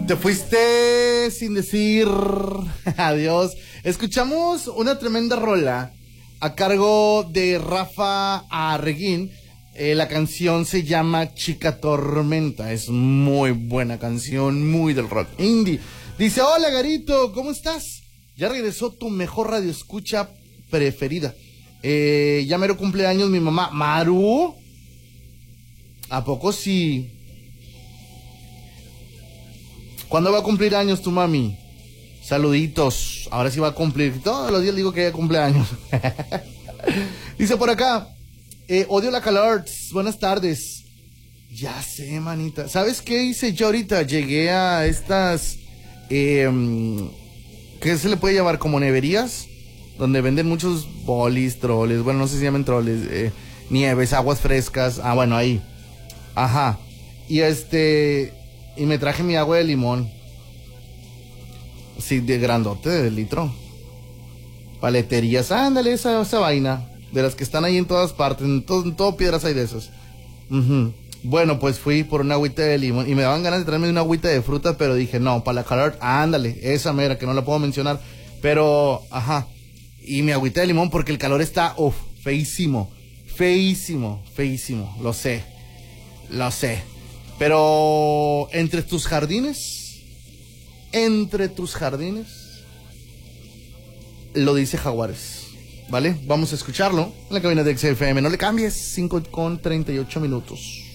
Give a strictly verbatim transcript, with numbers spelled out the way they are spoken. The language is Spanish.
Te fuiste sin decir adiós. Escuchamos una tremenda rola a cargo de Rafa Arreguín. Eh, la canción se llama Chica Tormenta. Es muy buena canción, muy del rock indie. Dice, hola Garito, ¿cómo estás? Ya regresó tu mejor radioescucha preferida. Eh, ya mero cumpleaños mi mamá. ¿Maru? ¿A poco sí? ¿Cuándo va a cumplir años tu mami? Saluditos. Ahora sí va a cumplir. Todos los días digo que ya cumpleaños. Dice por acá, eh, odio la calor. Buenas tardes. Ya sé, manita. ¿Sabes qué hice yo ahorita? Llegué a estas... Eh, ¿qué se le puede llamar? Como neverías, donde venden muchos bolis, troles. Bueno, no sé si se llaman troles. Eh, nieves, aguas frescas. Ah, bueno, ahí. Ajá. Y este... Y me traje mi agua de limón. Sí, de grandote, de litro. Paleterías, ándale, esa, esa vaina. De las que están ahí en todas partes. En todo, en todo piedras hay de esas. Uh-huh. Bueno, pues fui por una agüita de limón. Y me daban ganas de traerme una agüita de fruta. Pero dije, no, para la calor, ándale, esa mera, que no la puedo mencionar. Pero, ajá. Y mi agüita de limón, porque el calor está, uff, feísimo. Feísimo, feísimo. Lo sé. Lo sé. Pero entre tus jardines, entre tus jardines, lo dice Jaguares, ¿vale? Vamos a escucharlo en la cabina de X F M. No le cambies, cinco con treinta y ocho minutos.